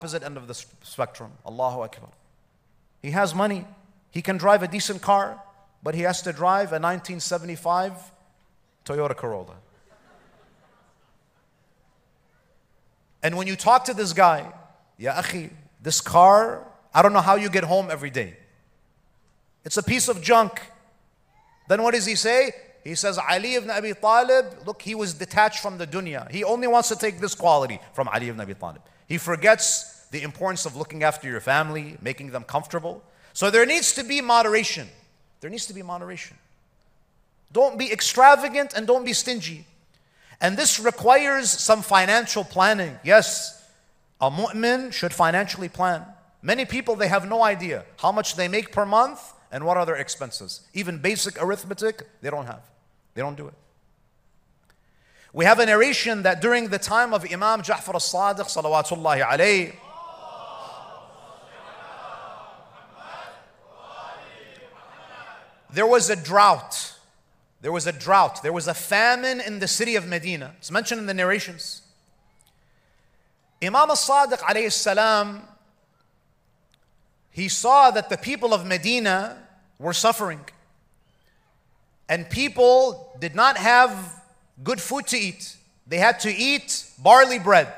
opposite end of the spectrum. Allahu Akbar. He has money. He can drive a decent car, but he has to drive a 1975 Toyota Corolla. And when you talk to this guy, Ya akhi, this car, I don't know how you get home every day. It's a piece of junk. Then what does he say? He says, Ali ibn Abi Talib, look, he was detached from the dunya. He only wants to take this quality from Ali ibn Abi Talib. He forgets the importance of looking after your family, making them comfortable. So there needs to be moderation. There needs to be moderation. Don't be extravagant and don't be stingy. And this requires some financial planning. Yes, a mu'min should financially plan. Many people, they have no idea how much they make per month and what are their expenses. Even basic arithmetic, they don't have. They don't do it. We have a narration that during the time of Imam Ja'far as-Sadiq, salawatullahi alayhi, there was a drought. There was a drought. There was a famine in the city of Medina. It's mentioned in the narrations. Imam as-Sadiq alayhi salam, he saw that the people of Medina were suffering. And people did not have good food to eat. They had to eat barley bread.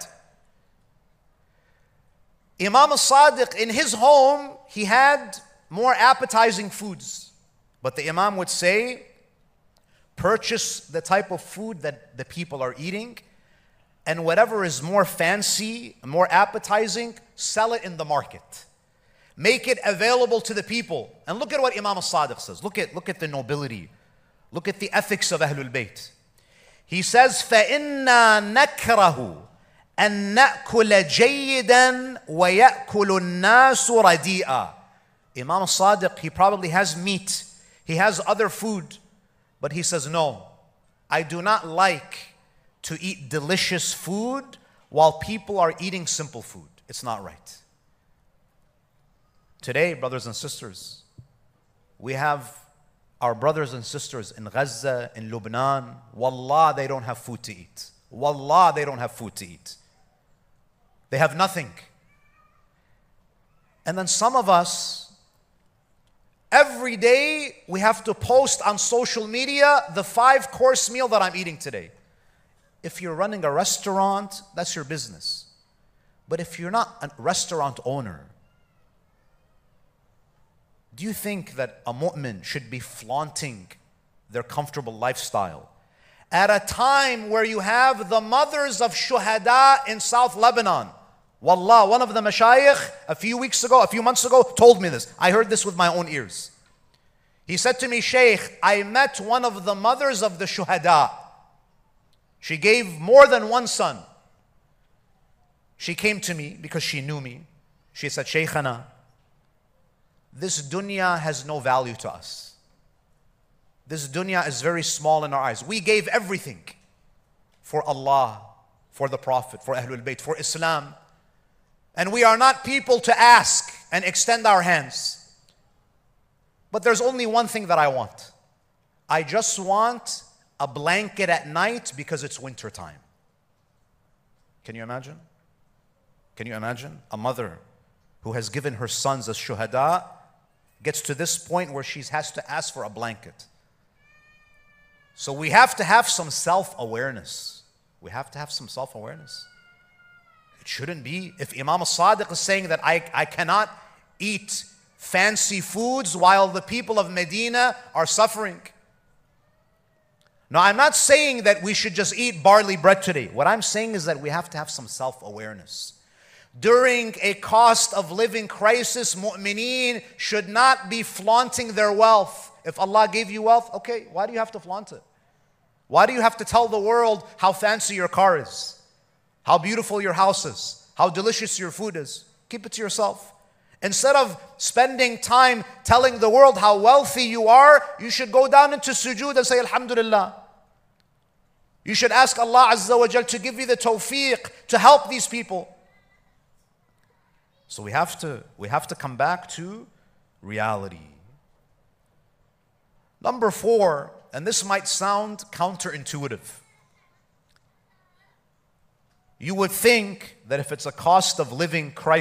Imam as-Sadiq, in his home, he had more appetizing foods. But the Imam would say, purchase the type of food that the people are eating, and whatever is more fancy, more appetizing, sell it in the market. Make it available to the people. And look at what Imam as-Sadiq says. Look at the nobility. Look at the ethics of Ahlul Bayt. He says, فَإِنَّا نَكْرَهُ أَن نَأْكُلَ جَيِّدًا وَيَأْكُلُ النَّاسُ رَدِيئًا. Imam as-Sadiq, he probably has meat. He has other food. But he says, no, I do not like to eat delicious food while people are eating simple food. It's not right. Today, brothers and sisters, we have our brothers and sisters in Gaza, in Lebanon. Wallah, they don't have food to eat. Wallah, they don't have food to eat. They have nothing. And then some of us, every day we have to post on social media the 5-course meal that I'm eating today. If you're running a restaurant, that's your business. But if you're not a restaurant owner, do you think that a mu'min should be flaunting their comfortable lifestyle at a time where you have the mothers of shuhada in South Lebanon? Wallah, one of the mashayikh a few months ago told me this. I heard this with my own ears. He said to me, Shaykh, I met one of the mothers of the shuhada. She gave more than one son. She came to me because she knew me. She said, Shaykhana, this dunya has no value to us. This dunya is very small in our eyes. We gave everything for Allah, for the Prophet, for Ahlul Bayt, for Islam. And we are not people to ask and extend our hands. But there's only one thing that I want. I just want a blanket at night because it's winter time. Can you imagine? Can you imagine? A mother who has given her sons as shuhada gets to this point where she has to ask for a blanket. So we have to have some self-awareness. We have to have some self-awareness. It shouldn't be, if Imam as-Sadiq is saying that I cannot eat fancy foods while the people of Medina are suffering. Now, I'm not saying that we should just eat barley bread today. What I'm saying is that we have to have some self-awareness. During a cost of living crisis, mu'mineen should not be flaunting their wealth. If Allah gave you wealth, okay, why do you have to flaunt it? Why do you have to tell the world how fancy your car is? How beautiful your house is? How delicious your food is? Keep it to yourself. Instead of spending time telling the world how wealthy you are, you should go down into sujood and say, Alhamdulillah. You should ask Allah Azza wa Jal to give you the tawfiq to help these people. So we have to come back to reality. Number 4, and this might sound counterintuitive. You would think that if it's a cost of living crisis,